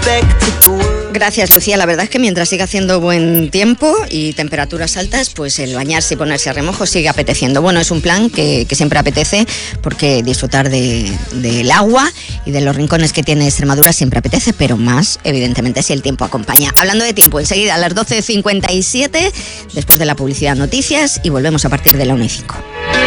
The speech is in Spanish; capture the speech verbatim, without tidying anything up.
Gracias, Lucía. La verdad es que mientras siga haciendo buen tiempo y temperaturas altas, pues el bañarse y ponerse a remojo sigue apeteciendo. Bueno, es un plan que, que siempre apetece, porque disfrutar de, del agua y de los rincones que tiene Extremadura siempre apetece, pero más, evidentemente, si el tiempo acompaña. Hablando de tiempo, enseguida a las doce cincuenta y siete, después de la publicidad, noticias, y volvemos a partir de la una y cinco.